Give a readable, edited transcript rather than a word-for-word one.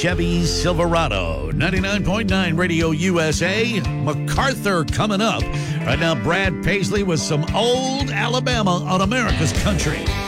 Chevy Silverado. 99.9 Radio USA. MacArthur coming up. Right now, Brad Paisley with some old Alabama on America's Country.